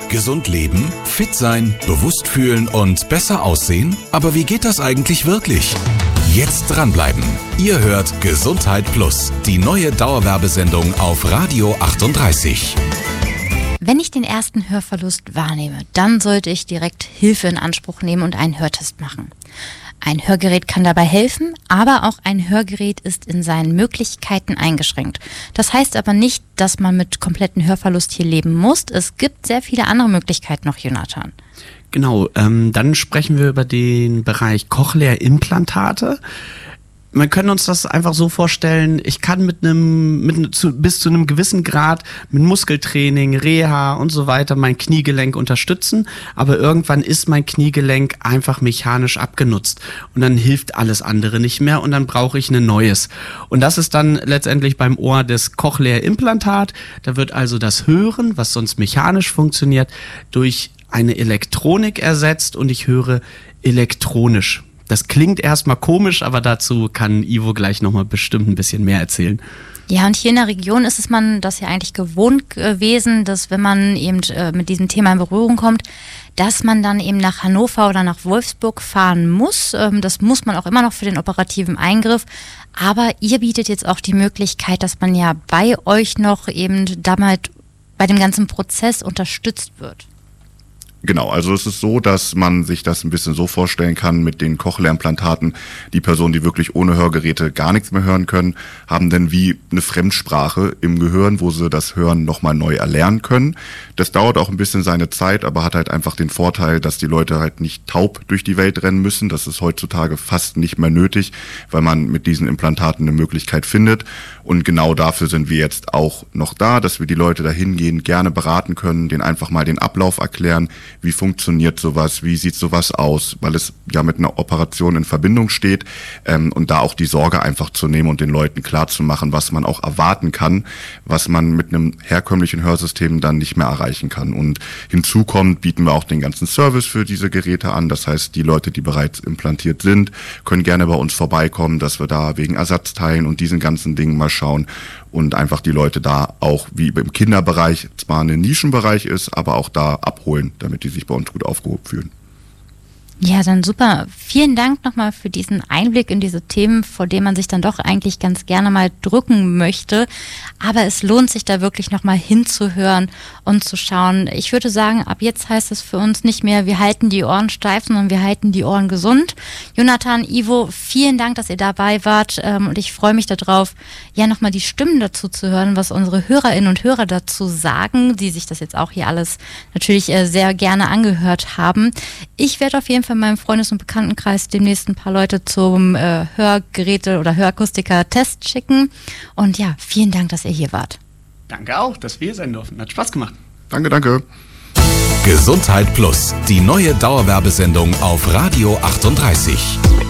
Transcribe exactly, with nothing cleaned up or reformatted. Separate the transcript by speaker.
Speaker 1: Gesund leben, fit sein, bewusst fühlen und besser aussehen? Aber wie geht das eigentlich wirklich? Jetzt dranbleiben. Ihr hört Gesundheit Plus, die neue Dauerwerbesendung auf Radio achtunddreißig.
Speaker 2: Wenn ich den ersten Hörverlust wahrnehme, dann sollte ich direkt Hilfe in Anspruch nehmen und einen Hörtest machen. Ein Hörgerät kann dabei helfen, aber auch ein Hörgerät ist in seinen Möglichkeiten eingeschränkt. Das heißt aber nicht, dass man mit komplettem Hörverlust hier leben muss. Es gibt sehr viele andere Möglichkeiten noch, Jonathan.
Speaker 3: Genau, ähm, dann sprechen wir über den Bereich Cochlea-Implantate. Wir können uns das einfach so vorstellen, ich kann mit einem mit zu, bis zu einem gewissen Grad mit Muskeltraining, Reha und so weiter mein Kniegelenk unterstützen, aber irgendwann ist mein Kniegelenk einfach mechanisch abgenutzt und dann hilft alles andere nicht mehr und dann brauche ich ein neues. Und das ist dann letztendlich beim Ohr das Cochlea-Implantat. Da wird also das Hören, was sonst mechanisch funktioniert, durch eine Elektronik ersetzt und ich höre elektronisch. Das klingt erstmal komisch, aber dazu kann Ivo gleich nochmal bestimmt ein bisschen mehr erzählen.
Speaker 2: Ja, und hier in der Region ist es man das ja eigentlich gewohnt gewesen, dass wenn man eben äh, mit diesem Thema in Berührung kommt, dass man dann eben nach Hannover oder nach Wolfsburg fahren muss. Ähm, das muss man auch immer noch für den operativen Eingriff. Aber ihr bietet jetzt auch die Möglichkeit, dass man ja bei euch noch eben damit bei dem ganzen Prozess unterstützt wird.
Speaker 4: Genau, also es ist so, dass man sich das ein bisschen so vorstellen kann mit den Cochlea-Implantaten. Die Personen, die wirklich ohne Hörgeräte gar nichts mehr hören können, haben dann wie eine Fremdsprache im Gehirn, wo sie das Hören nochmal neu erlernen können. Das dauert auch ein bisschen seine Zeit, aber hat halt einfach den Vorteil, dass die Leute halt nicht taub durch die Welt rennen müssen. Das ist heutzutage fast nicht mehr nötig, weil man mit diesen Implantaten eine Möglichkeit findet. Und genau dafür sind wir jetzt auch noch da, dass wir die Leute dahin gehen, gerne beraten können, denen einfach mal den Ablauf erklären. Wie funktioniert sowas? Wie sieht sowas aus? Weil es ja mit einer Operation in Verbindung steht, ähm, und da auch die Sorge einfach zu nehmen und den Leuten klarzumachen, was man auch erwarten kann, was man mit einem herkömmlichen Hörsystem dann nicht mehr erreichen kann. Und hinzu kommt, bieten wir auch den ganzen Service für diese Geräte an. Das heißt, die Leute, die bereits implantiert sind, können gerne bei uns vorbeikommen, dass wir da wegen Ersatzteilen und diesen ganzen Dingen mal schauen und einfach die Leute da auch wie im Kinderbereich zwar ein Nischenbereich ist, aber auch da abholen, damit die sich bei uns gut aufgehoben fühlen.
Speaker 2: Ja, dann super. Vielen Dank nochmal für diesen Einblick in diese Themen, vor denen man sich dann doch eigentlich ganz gerne mal drücken möchte. Aber es lohnt sich da wirklich nochmal hinzuhören und zu schauen. Ich würde sagen, ab jetzt heißt es für uns nicht mehr, wir halten die Ohren steif, sondern wir halten die Ohren gesund. Jonathan, Ivo, vielen Dank, dass ihr dabei wart. Und ich freue mich darauf, ja nochmal die Stimmen dazu zu hören, was unsere Hörerinnen und Hörer dazu sagen, die sich das jetzt auch hier alles natürlich sehr gerne angehört haben. Ich werde auf jeden Fall in meinem Freundes- und Bekanntenkreis demnächst ein paar Leute zum äh, Hörgeräte- oder Hörakustiker-Test schicken. Und ja, vielen Dank, dass ihr hier wart.
Speaker 3: Danke auch, dass wir hier sein durften. Hat Spaß gemacht.
Speaker 4: Danke, danke.
Speaker 1: Gesundheit Plus, die neue Dauerwerbesendung auf Radio achtunddreißig.